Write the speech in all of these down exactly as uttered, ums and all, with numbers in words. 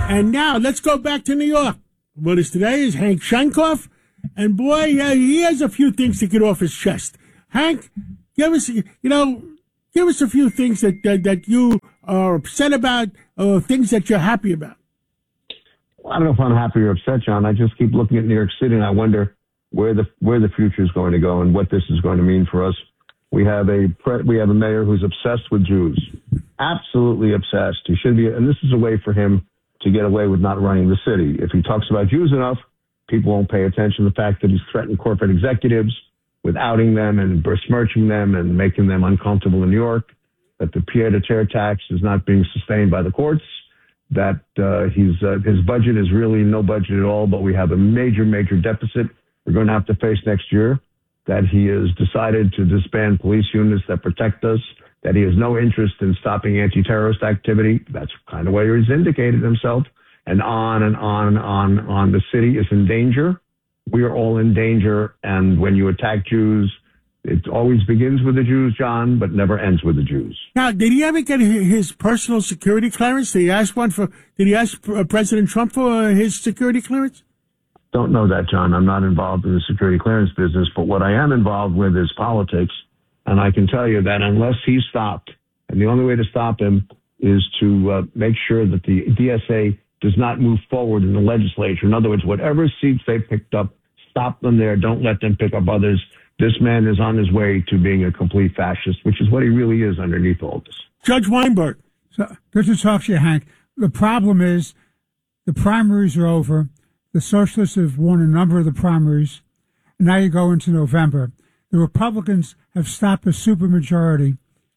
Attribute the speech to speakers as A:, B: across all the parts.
A: And now let's go back to New York. With us today is Hank Shenkoff. And boy, uh, he has a few things to get off his chest. Hank, give us, you know, give us a few things that that, that you are upset about, or things that you're happy about.
B: Well, I don't know if I'm happy or upset, John. I just keep looking at New York City, and I wonder where the where the future is going to go and what this is going to mean for us. We have a pre- we have a mayor who's obsessed with Jews, absolutely obsessed. He should be, and this is a way for him to get away with not running the city. If he talks about Jews enough, people won't pay attention to the fact that he's threatened corporate executives with outing them and besmirching them and making them uncomfortable in New York, that the pied-à-terre tax is not being sustained by the courts, that uh, he's uh, his budget is really no budget at all, but we have a major, major deficit we're going to have to face next year, that he has decided to disband police units that protect us, that he has no interest in stopping anti-terrorist activity. That's kind of where he's indicated himself. And on and on and on and on. The city is in danger. We are all in danger. And when you attack Jews, it always begins with the Jews, John, but never ends with the Jews.
A: Now, did he ever get his personal security clearance? Did he ask one for? Did he ask President Trump for his security clearance?
B: Don't know that, John. I'm not involved in the security clearance business, but what I am involved with is politics. And I can tell you that unless he's stopped, and the only way to stop him is to uh, make sure that the D S A does not move forward in the legislature. In other words, whatever seats they picked up, stop them there. Don't let them pick up others. This man is on his way to being a complete fascist, which is what he really is underneath all this.
A: Judge Weinberg.
C: So, good to talk to you, Hank. The problem is the primaries are over. The socialists have won a number of the primaries. Now you go into November. The Republicans have stopped a supermajority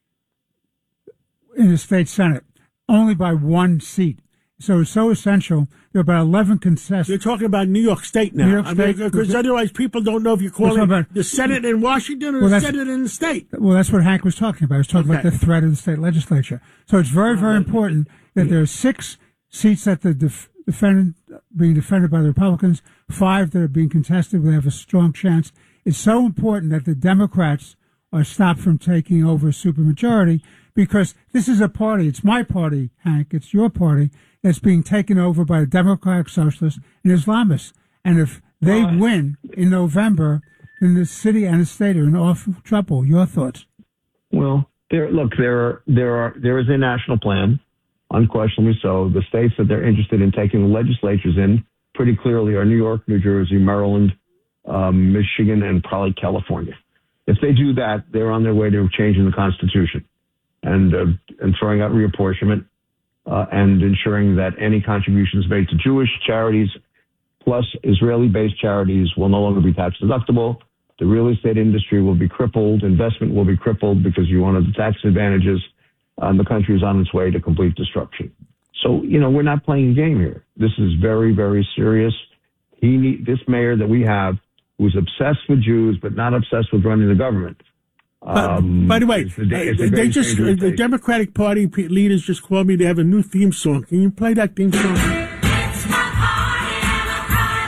C: in the state Senate, only by one seat. So it's so essential. There are about eleven contestants.
A: You're talking about New York State now.
C: New York State.
A: Because otherwise people don't know if you're calling about the Senate in Washington or
C: well,
A: the Senate in the state.
C: Well, that's what Hank was talking about. He was talking okay. about the threat of the state legislature. So it's very, very important that there are six seats that the def- defendant being defended by the Republicans, five that are being contested. We have a strong chance. It's so important that the Democrats are stopped from taking over a supermajority, because this is a party. It's my party, Hank. It's your party that's being taken over by the Democratic Socialists and Islamists. And if they uh, win in November, then the city and the state are in awful trouble. Your thoughts?
B: Well, there. Look, there are there are there is a national plan, unquestionably so. The states that they're interested in taking the legislatures in pretty clearly are New York, New Jersey, Maryland, um, Michigan, and probably California. If they do that, they're on their way to changing the Constitution and uh, and throwing out reapportionment uh, and ensuring that any contributions made to Jewish charities plus Israeli-based charities will no longer be tax deductible. The real estate industry will be crippled. Investment will be crippled because you wanted the tax advantages. And the country is on its way to complete destruction. So, you know, we're not playing a game here. This is very, very serious. He need, this mayor that we have, who's obsessed with Jews but not obsessed with running the government. Um,
A: by the way, the, uh, they just uh, the Democratic Party leaders just called me. They have a new theme song. Can you play that theme song?
D: It's my party and I cry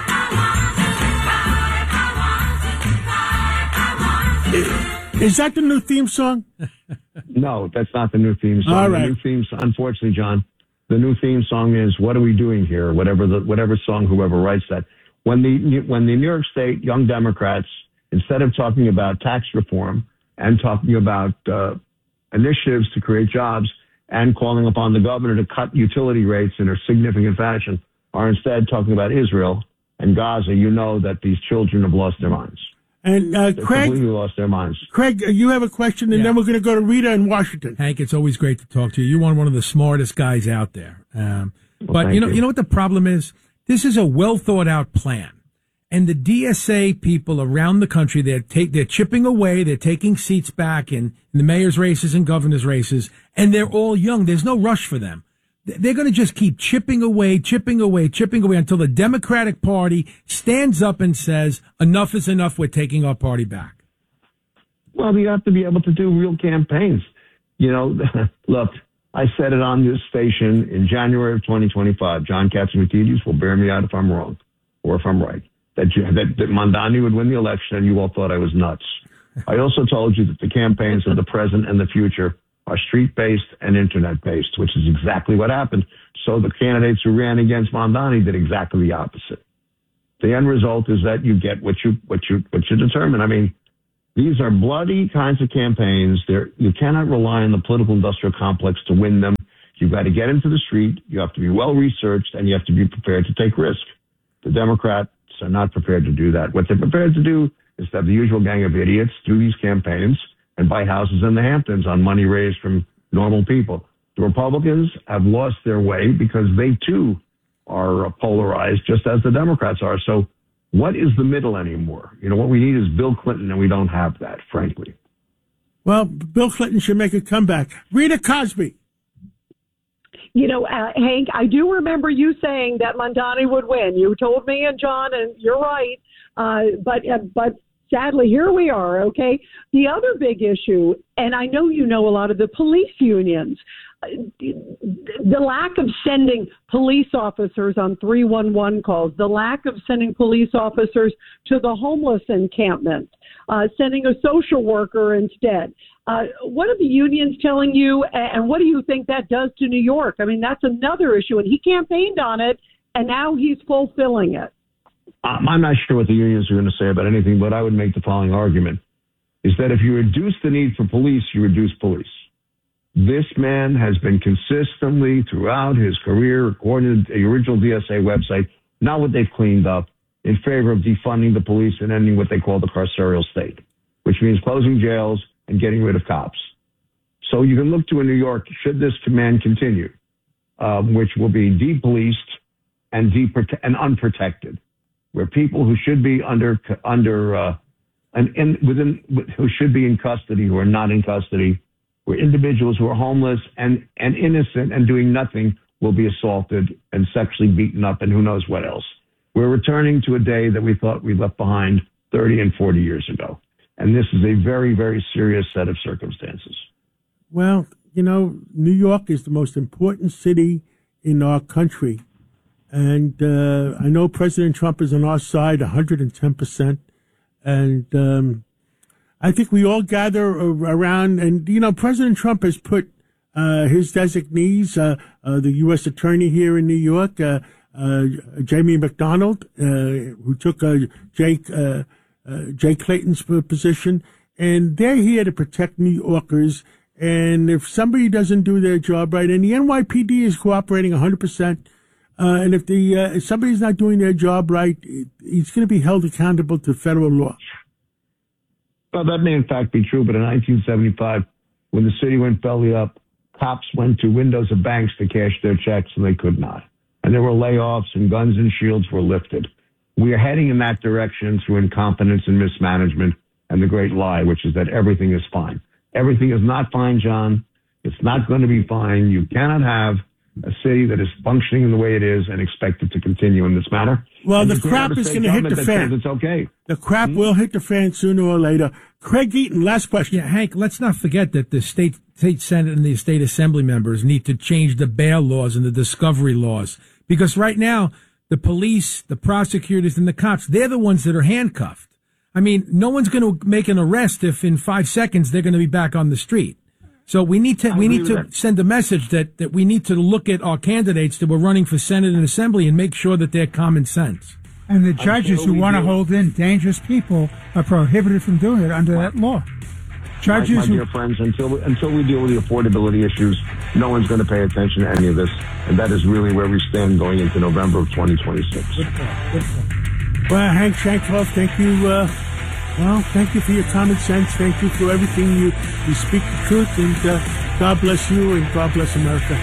D: if I want it. Cry if I want it.
A: Is that the new theme song?
B: No, that's not the new theme song.
A: All right.
B: The new theme, unfortunately, John, the new theme song is "What Are We Doing Here?" Whatever the whatever song, whoever writes that. When the when the New York State Young Democrats, instead of talking about tax reform and talking about uh, initiatives to create jobs and calling upon the governor to cut utility rates in a significant fashion, are instead talking about Israel and Gaza, you know that these children have lost their minds.
A: And uh,
B: They've
A: Craig,
B: completely lost their minds.
A: Craig, you have a question, and
E: yeah.
A: then we're going to go to Rita in Washington.
E: Hank, it's always great to talk to you. You're one of the smartest guys out there. Um,
B: well,
E: but you know,
B: you.
E: you know what the problem is? This is a well thought out plan. And the D S A people around the country, they're take, they're chipping away, they're taking seats back in, in the mayor's races and governor's races, and they're all young. There's no rush for them. They're going to just keep chipping away, chipping away, chipping away until the Democratic Party stands up and says, enough is enough, we're taking our party back.
B: Well, you have to be able to do real campaigns. You know, look, I said it on this station in January of twenty twenty-five. John Catsimatidis will bear me out if I'm wrong or if I'm right. That, you, that, that Mondani would win the election, and you all thought I was nuts. I also told you that the campaigns of the present and the future are street-based and internet-based, which is exactly what happened. So the candidates who ran against Mamdani did exactly the opposite. The end result is that you get what you what you what you determine. I mean, these are bloody kinds of campaigns. There, you cannot rely on the political industrial complex to win them. You've got to get into the street. You have to be well researched, and you have to be prepared to take risk. The Democrats are not prepared to do that. What they're prepared to do is to have the usual gang of idiots do these campaigns and buy houses in the Hamptons on money raised from normal people. The Republicans have lost their way because they too are polarized, just as the Democrats are. So what is the middle anymore? You know, what we need is Bill Clinton, and we don't have that, frankly.
A: Well, Bill Clinton should make a comeback. Rita Cosby.
F: You know, uh, Hank, I do remember you saying that Mamdani would win. You told me and John, and you're right. Uh, but uh, but sadly, here we are, okay? The other big issue, and I know you know a lot of the police unions, uh, the lack of sending police officers on three one one calls, the lack of sending police officers to the homeless encampment, uh, sending a social worker instead. Uh, what are the unions telling you, and what do you think that does to New York? I mean, that's another issue, and he campaigned on it, and now he's fulfilling it.
B: Um, I'm not sure what the unions are going to say about anything, but I would make the following argument, is that if you reduce the need for police, you reduce police. This man has been consistently throughout his career, according to the original D S A website, not what they've cleaned up, in favor of defunding the police and ending what they call the carceral state, which means closing jails and getting rid of cops. So you can look to in New York, should this command continue, um, which will be depoliced and, de- and unprotected, where people who should be under, under uh, and in, within, who should be in custody, who are not in custody, where individuals who are homeless and, and innocent and doing nothing will be assaulted and sexually beaten up and who knows what else. We're returning to a day that we thought we left behind thirty and forty years ago. And this is a very, very serious set of circumstances.
A: Well, you know, New York is the most important city in our country. And uh, I know President Trump is on our side one hundred ten percent. And um, I think we all gather around. And, you know, President Trump has put uh, his designees, uh, uh, the U S attorney here in New York, uh, uh, Jamie McDonald, uh, who took uh, Jake uh Uh, Jay Clayton's position, and they're here to protect New Yorkers. And if somebody doesn't do their job right, and the N Y P D is cooperating one hundred percent, uh, and if the uh, if somebody's not doing their job right, he's going to be held accountable to federal law.
B: Well, that may in fact be true, but in nineteen seventy-five, when the city went belly up, cops went to windows of banks to cash their checks, and they could not. And there were layoffs, and guns and shields were lifted. We are heading in that direction through incompetence and mismanagement and the great lie, which is that everything is fine. Everything is not fine, John. It's not going to be fine. You cannot have a city that is functioning in the way it is and expect it to continue in this manner.
A: Well,
B: and
A: the crap is going to hit the fan.
B: It's okay.
A: The crap mm-hmm. will hit the fan sooner or later. Craig Eaton, last question.
E: Yeah, Hank, let's not forget that the state, state Senate and the state assembly members need to change the bail laws and the discovery laws. Because right now, the police, the prosecutors, and the cops, they're the ones that are handcuffed. I mean, no one's going to make an arrest if in five seconds they're going to be back on the street. So we need to we need to that. send a message that, that we need to look at our candidates that we're running for Senate and Assembly and make sure that they're common sense.
C: And the judges who want to hold in dangerous people are prohibited from doing it under that law. Judges,
B: my, my dear friends, until until we deal with the affordability issues, no one's going to pay attention to any of this, and that is really where we stand going into November of twenty twenty-six.
A: Good point. Good point. Well, Hank Shankoff, thank you. Uh, well, thank you for your common sense. Thank you for everything you you speak the truth, and uh, God bless you, and God bless America.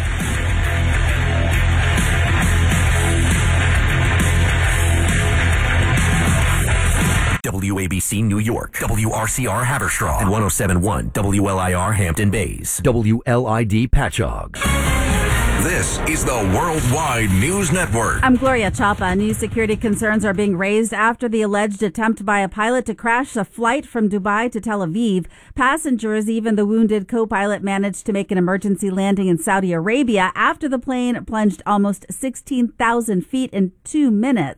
G: W A B C New York, W R C R Haverstraw, and one oh seven point one W L I R Hampton Bays, W L I D Patchogue.
H: This is the Worldwide News Network.
I: I'm Gloria Chapa. New security concerns are being raised after the alleged attempt by a pilot to crash a flight from Dubai to Tel Aviv. Passengers, even the wounded co-pilot, managed to make an emergency landing in Saudi Arabia after the plane plunged almost sixteen thousand feet in two minutes.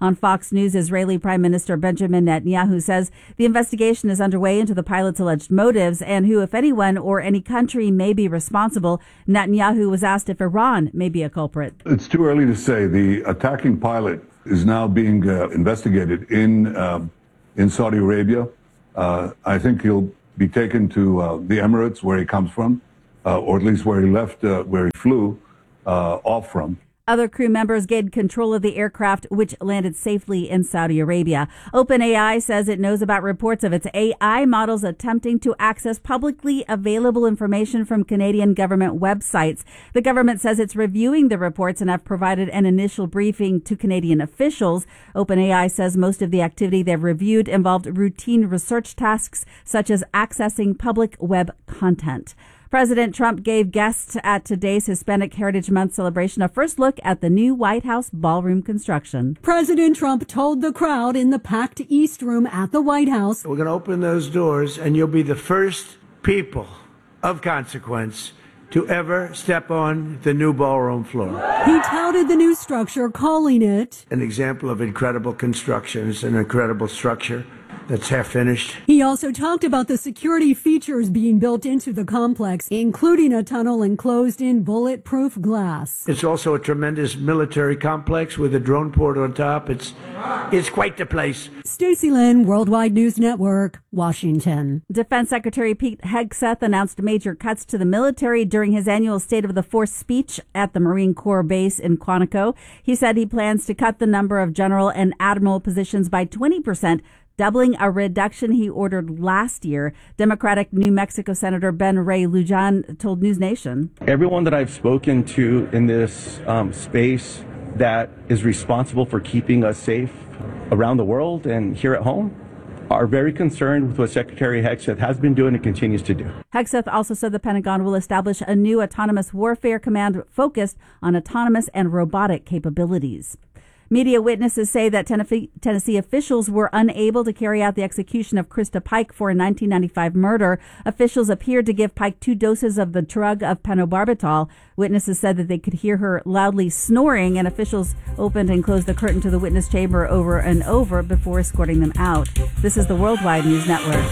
I: On Fox News, Israeli Prime Minister Benjamin Netanyahu says the investigation is underway into the pilot's alleged motives and who, if anyone or any country, may be responsible. Netanyahu was asked if Iran may be a culprit.
J: It's too early to say. The attacking pilot is now being uh, investigated in uh, in Saudi Arabia. Uh, I think he'll be taken to uh, the Emirates, where he comes from, uh, or at least where he left, uh, where he flew uh, off from.
I: Other crew members gained control of the aircraft, which landed safely in Saudi Arabia. OpenAI says it knows about reports of its A I models attempting to access publicly available information from Canadian government websites. The government says it's reviewing the reports and have provided an initial briefing to Canadian officials. OpenAI says most of the activity they've reviewed involved routine research tasks, such as accessing public web content. President Trump gave guests at today's Hispanic Heritage Month celebration a first look at the new White House ballroom construction.
K: President Trump told the crowd in the packed East Room at the White House,
L: "We're going to open those doors and you'll be the first people of consequence to ever step on the new ballroom floor."
K: He touted the new structure, calling it
L: an example of incredible construction. It's an incredible structure that's half finished.
K: He also talked about the security features being built into the complex, including a tunnel enclosed in bulletproof glass.
L: It's also a tremendous military complex with a drone port on top. It's it's quite the place.
K: Stacey Lynn, Worldwide News Network, Washington.
I: Defense Secretary Pete Hegseth announced major cuts to the military during his annual State of the Force speech at the Marine Corps base in Quantico. He said he plans to cut the number of general and admiral positions by twenty percent, doubling a reduction he ordered last year. Democratic New Mexico Senator Ben Ray Lujan told News Nation.
M: Everyone that I've spoken to in this um, space that is responsible for keeping us safe around the world and here at home are very concerned with what Secretary Hegseth has been doing and continues to do.
I: Hegseth also said the Pentagon will establish a new autonomous warfare command focused on autonomous and robotic capabilities. Media witnesses say that Tennessee officials were unable to carry out the execution of Krista Pike for a nineteen ninety-five murder. Officials appeared to give Pike two doses of the drug of pentobarbital. Witnesses said that they could hear her loudly snoring, and officials opened and closed the curtain to the witness chamber over and over before escorting them out. This is the Worldwide News Network.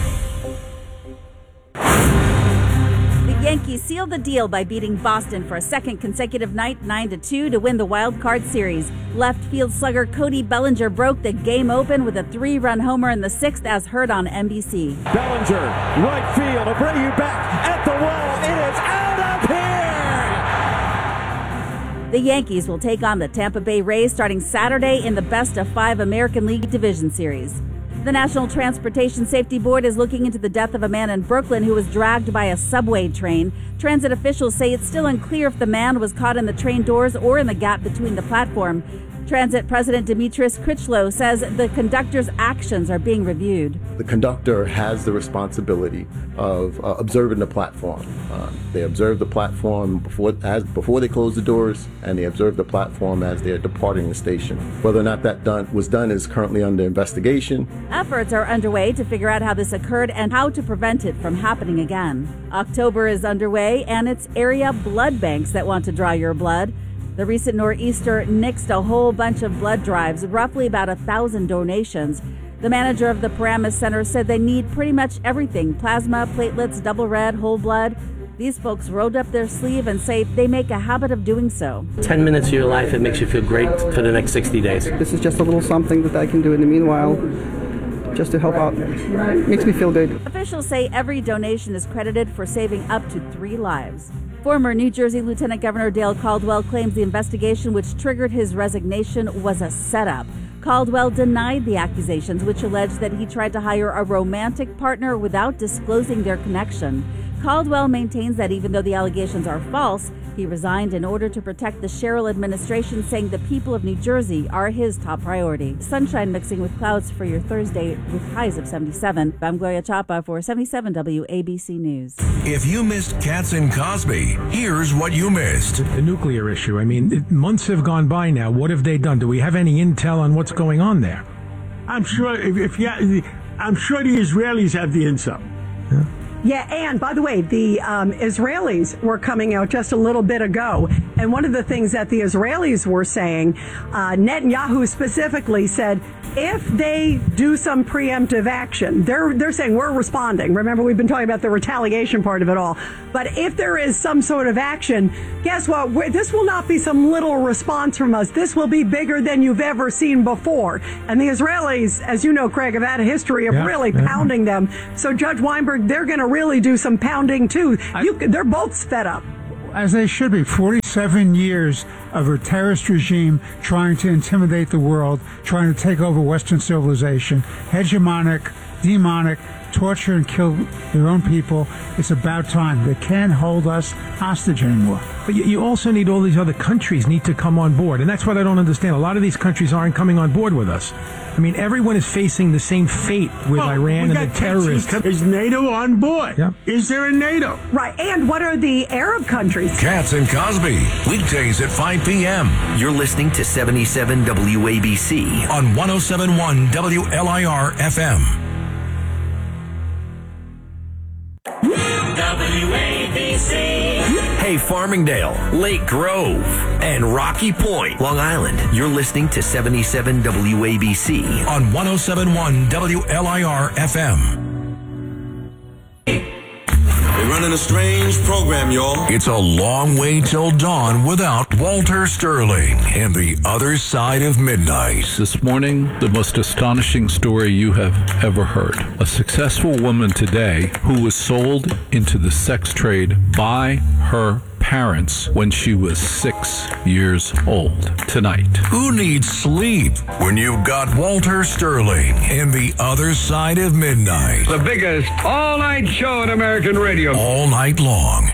I: The Yankees sealed the deal by beating Boston for a second consecutive night, nine to two, to win the Wild Card Series. Left field slugger Cody Bellinger broke the game open with a three-run homer in the sixth, as heard on N B C.
N: Bellinger, right field, Abreu back at the wall. It is out of here!
I: The Yankees will take on the Tampa Bay Rays starting Saturday in the best of five American League Division Series. The National Transportation Safety Board is looking into the death of a man in Brooklyn who was dragged by a subway train. Transit officials say it's still unclear if the man was caught in the train doors or in the gap between the platform. Transit President Dimitris Critchlow says the conductor's actions are being reviewed.
O: The conductor has the responsibility of uh, observing the platform. Uh, they observe the platform before as before they close the doors, and they observe the platform as they're departing the station. Whether or not that done, was done is currently under investigation.
I: Efforts are underway to figure out how this occurred and how to prevent it from happening again. October is underway, and it's area blood banks that want to draw your blood. The recent nor'easter nixed a whole bunch of blood drives, roughly about a thousand donations. The manager of the Paramus Center said they need pretty much everything: plasma, platelets, double red, whole blood. These folks rolled up their sleeve and say they make a habit of doing so.
P: Ten minutes of your life, it makes you feel great for the next sixty days.
Q: This is just a little something that I can do in the meanwhile, just to help out. Makes me feel good.
I: Officials say every donation is credited for saving up to three lives. Former New Jersey Lieutenant Governor Dale Caldwell claims the investigation which triggered his resignation was a setup. Caldwell denied the accusations, which alleged that he tried to hire a romantic partner without disclosing their connection. Caldwell maintains that even though the allegations are false, he resigned in order to protect the Sherrill administration, saying the people of New Jersey are his top priority. Sunshine mixing with clouds for your Thursday with highs of seventy-seven. I'm Gloria Chapa for seventy-seven W A B C News.
H: If you missed Katz and Cosby, here's what you missed.
E: The nuclear issue. I mean, it, months have gone by now. What have they done? Do we have any intel on what's going on there?
A: I'm sure if, if you, I'm sure the Israelis have the intel.
E: Yeah.
R: Yeah, and by the way, the um, Israelis were coming out just a little bit ago And one of the things that the Israelis were saying, uh, Netanyahu specifically said, if they do some preemptive action, they're they're saying we're responding. Remember, we've been talking about the retaliation part of it all. But if there is some sort of action, guess what? We're, this will not be some little response from us. This will be bigger than you've ever seen before. And the Israelis, as you know, Craig, have had a history of
C: Yeah,
R: really
C: yeah.
R: pounding them. So Judge Weinberg, they're going to really do some pounding too. You, they're both fed up.
C: As they should be. forty-seven years of a terrorist regime trying to intimidate the world, trying to take over Western civilization, hegemonic, demonic, torture and kill their own people. It's about time. They can't hold us hostage anymore.
E: But you, you also need all these other countries need to come on board. And that's what I don't understand. A lot of these countries aren't coming on board with us. I mean, everyone is facing the same fate with
A: Well,
E: Iran
A: we
E: and
A: got
E: the terrorists.
A: Texas. Is NATO on board?
E: Yeah.
A: Is there a NATO?
R: Right. And what are the Arab countries?
H: Katz and Cosby, weekdays at five p.m.
G: You're listening to seventy-seven W A B C.
H: on one oh seven point one W L I R F M.
D: W A B C.
G: Hey, Farmingdale, Lake Grove, and Rocky Point, Long Island. You're listening to seventy-seven W A B C.
H: on one oh seven point one W L I R F M.
S: We're running a strange program, y'all.
H: It's a long way till dawn without Walter Sterling and the other side of midnight.
T: This morning, the most astonishing story you have ever heard. A successful woman today who was sold into the sex trade by her parents when she was six years old. Tonight.
H: Who needs sleep when you've got Walter Sterling and the other side of midnight?
U: The biggest all-night show on American radio.
H: All night long